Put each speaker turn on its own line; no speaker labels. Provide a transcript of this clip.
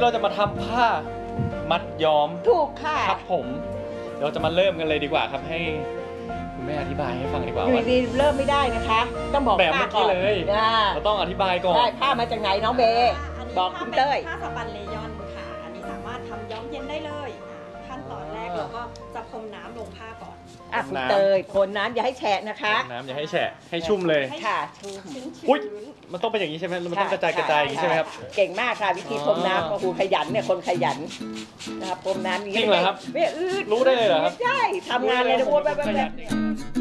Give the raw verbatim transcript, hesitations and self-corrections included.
เราจะมาทำผ้ามัดย้อม
ถูกค่ะ
ครับผมเราจะมาเริ่มกันเลยดีกว่าครับให้คุณแม่อธิบายให้ฟังดีกว่า
อยู่
ว่า
ดีๆเริ่มไม่ได้นะคะต้องบอก
แบบเมื่อกี้เลย
อ่า
เราต้องอธิบายก่อน
ได้ผ้ามาจากไหนน้องเบย์บอกคุณเต้ย
ผ้าสปันเลยอนค่ะ อันนี้สามารถทำย้อมเย็นได้เลยขั้นตอนแรกเราก็จะพรมน้ำลงผ้าก่อน
อ่ะคุณเตยคนน้ำอย่าให้แฉะนะคะ
น้ำอย่าให้แฉะให้ชุ่มเลย
ค่ะชุ่ม
ชื้น
อุ๊ย
ๆ
มันต้องเป็นอย่างนี้ใช่ไหมมันต้องกระจายกระจายอย่างนี้ใช่ไหมครับ
เก่งมากค่ะวิธีพรม
อ๋อ
น้ำโอ้โหขยันเนี่ยคนขยันนะครับพรมน้ำนี้
จริงเหรอครับ
ไม่อืด
รู้ได้เลยเหรอครับ
ใช่ทำงานเลยนะอ้วนแบบ
ขยัน
ๆ